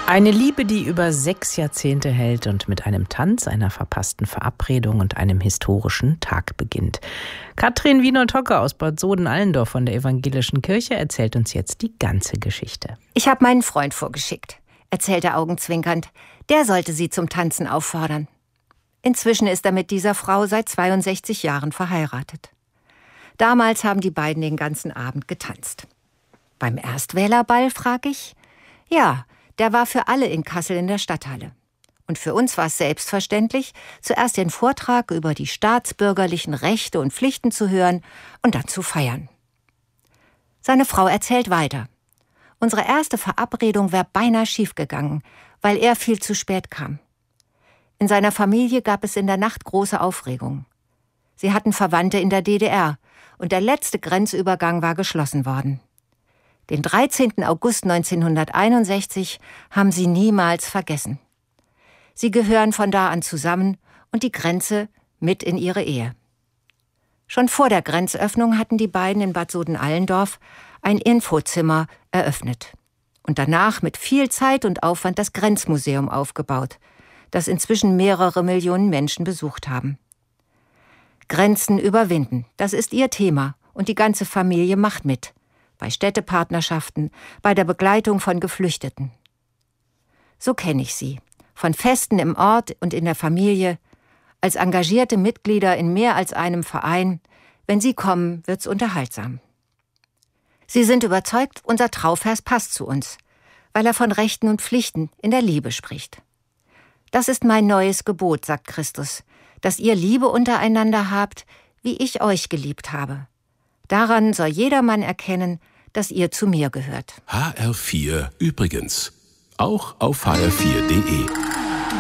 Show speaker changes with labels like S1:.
S1: Eine Liebe, die über 6 Jahrzehnte hält und mit einem Tanz, einer verpassten Verabredung und einem historischen Tag beginnt. Katrin Wienert-Hocke aus Bad Soden-Allendorf von der Evangelischen Kirche erzählt uns jetzt die ganze Geschichte.
S2: Ich habe meinen Freund vorgeschickt, erzählt er augenzwinkernd. Der sollte sie zum Tanzen auffordern. Inzwischen ist er mit dieser Frau seit 62 Jahren verheiratet. Damals haben die beiden den ganzen Abend getanzt. Beim Erstwählerball, frage ich? Ja, der war für alle in Kassel in der Stadthalle. Und für uns war es selbstverständlich, zuerst den Vortrag über die staatsbürgerlichen Rechte und Pflichten zu hören und dann zu feiern. Seine Frau erzählt weiter. Unsere erste Verabredung wäre beinahe schiefgegangen, weil er viel zu spät kam. In seiner Familie gab es in der Nacht große Aufregung. Sie hatten Verwandte in der DDR und der letzte Grenzübergang war geschlossen worden. Den 13. August 1961 haben sie niemals vergessen. Sie gehören von da an zusammen und die Grenze mit in ihre Ehe. Schon vor der Grenzöffnung hatten die beiden in Bad Soden-Allendorf ein Infozimmer eröffnet und danach mit viel Zeit und Aufwand das Grenzmuseum aufgebaut, das inzwischen mehrere Millionen Menschen besucht haben. Grenzen überwinden, das ist ihr Thema und die ganze Familie macht mit. Bei Städtepartnerschaften, bei der Begleitung von Geflüchteten. So kenne ich sie, von Festen im Ort und in der Familie, als engagierte Mitglieder in mehr als einem Verein. Wenn sie kommen, wird's unterhaltsam. Sie sind überzeugt, unser Trauvers passt zu uns, weil er von Rechten und Pflichten in der Liebe spricht. Das ist mein neues Gebot, sagt Christus, dass ihr Liebe untereinander habt, wie ich euch geliebt habe. Daran soll jedermann erkennen, dass ihr zu mir gehört.
S3: HR4 übrigens. Auch auf hr4.de.